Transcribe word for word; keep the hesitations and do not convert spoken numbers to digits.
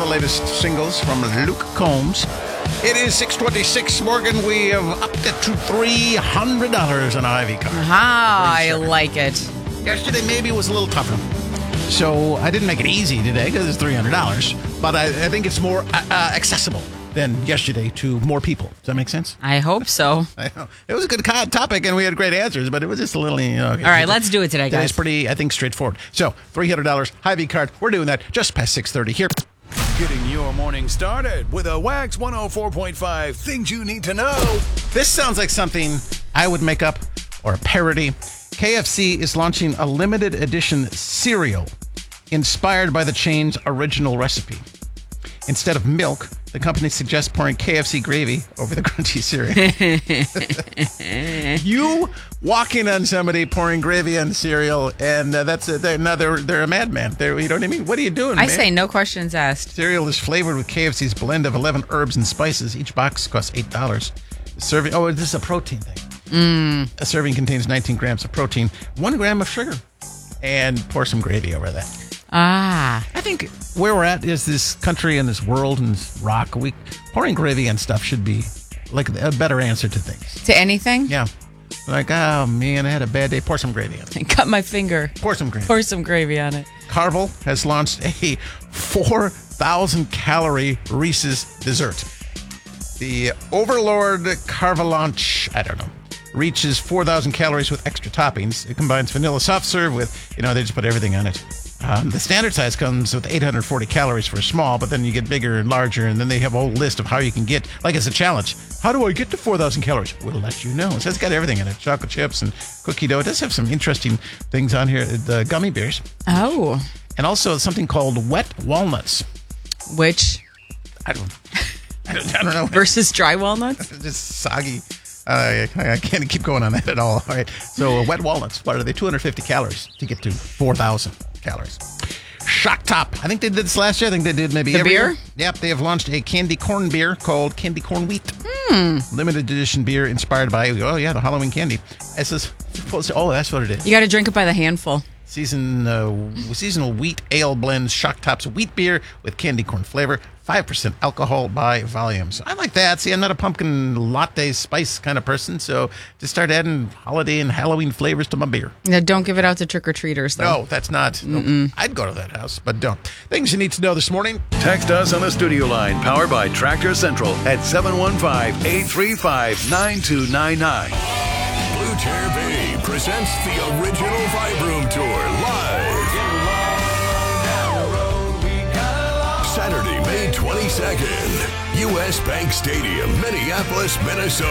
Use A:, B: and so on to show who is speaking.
A: the latest singles from Luke Combs. It is six twenty-six, Morgan. We have upped it to three hundred dollars on an Ivy card.
B: Ah, I like it.
A: Yesterday maybe was a little tougher. So I didn't make it easy today because it's three hundred dollars. But I, I think it's more uh, uh, accessible than yesterday to more people. Does that make sense?
B: I hope so.
A: I know. It was a good topic, and we had great answers, but it was just a little... You know, okay.
B: All right, let's do it today, guys.
A: It's pretty, I think, straightforward. So, three hundred dollars, Hy-Vee card. We're doing that just past six thirty here.
C: Getting your morning started with a Wax one oh four point five Things You Need to Know.
A: This sounds like something I would make up or a parody. K F C is launching a limited edition cereal inspired by the chain's original recipe. Instead of milk, the company suggests pouring K F C gravy over the crunchy cereal. You walking on somebody pouring gravy on cereal, and uh, that's a, they're, no, they're, they're a madman. They're, you know what I mean? What are you doing,
B: I
A: man?
B: say no questions asked.
A: Cereal is flavored with K F C's blend of eleven herbs and spices. Each box costs eight dollars. Serving. Oh, this is a protein thing.
B: Mm.
A: A serving contains nineteen grams of protein, one gram of sugar, and pour some gravy over that.
B: Ah.
A: I think where we're at is this country and this world and this rock. We pouring gravy and stuff should be like a better answer to things.
B: To anything?
A: Yeah. Like, oh, man, I had a bad day. Pour some gravy on it.
B: Cut my finger.
A: Pour some gravy.
B: Pour some gravy on it.
A: Carvel has launched a four thousand calorie Reese's dessert. The Overlord Carvelanche, I don't know, reaches four thousand calories with extra toppings. It combines vanilla soft serve with, you know, they just put everything on it. Um, the standard size comes with eight hundred forty calories for a small, but then you get bigger and larger, and then they have a whole list of how you can get, like it's a challenge. How do I get to four thousand calories? We'll let you know. So it's got everything in it, chocolate chips and cookie dough. It does have some interesting things on here, the gummy bears.
B: Oh.
A: And also something called wet walnuts.
B: Which?
A: I don't, I don't, I don't know.
B: Versus dry walnuts?
A: Just soggy. Uh, I, I can't keep going on that at all. All right. So uh, wet walnuts, what are they? two hundred fifty calories to get to four thousand calories. Shock Top. I think they did this last year. I think they did maybe
B: the
A: every
B: beer?
A: year. Yep. They have launched a candy corn beer called Candy Corn Wheat.
B: Mm.
A: Limited edition beer inspired by, oh, yeah, the Halloween candy. This is supposed to, oh, that's what it is.
B: You got to drink it by the handful.
A: Season, uh, seasonal wheat ale blends Shock Top's wheat beer with candy corn flavor, five percent alcohol by volume. So I like that. See, I'm not a pumpkin latte spice kind of person, so just start adding holiday and Halloween flavors to my beer.
B: Now, don't give it out to trick-or-treaters, though.
A: No, that's not. No, I'd go to that house, but don't. Things you need to know this morning.
C: Text us on the studio line powered by Tractor Central at seven one five, eight three five, nine two nine nine.
D: Blue Chair Bay presents the original Vibe Room Tour live. Saturday, May twenty-second, U S Bank Stadium, Minneapolis, Minnesota.